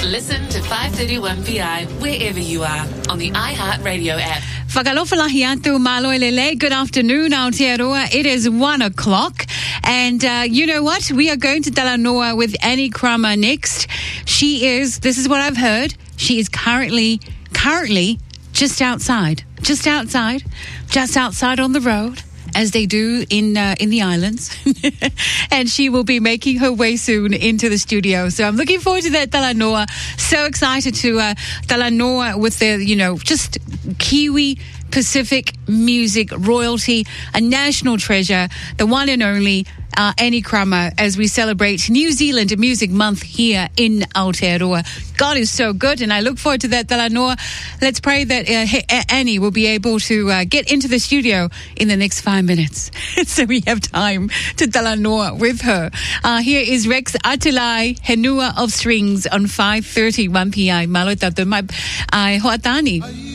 Listen to 531PI wherever you are on the iHeartRadio app. Whakalofalahi atu malo elele. Good afternoon, Aotearoa. It is 1 o'clock. And you know what? We are going to Talanoa with Annie Crummer next. This is what I've heard, she is currently just outside on the road, as they do in the islands. And she will be making her way soon into the studio. So I'm looking forward to that Talanoa. So excited to Talanoa with the, just Kiwi Pacific music royalty, a national treasure, the one and only Annie Crummer, as we celebrate New Zealand Music Month here in Aotearoa. God is so good, and I look forward to that Talanoa. Let's pray that Annie will be able to get into the studio in the next 5 minutes, so we have time to Talanoa with her. Here is Rex Atilai, Henua of Strings on 5:31 p.m. Malo tatou mai ai hoatani.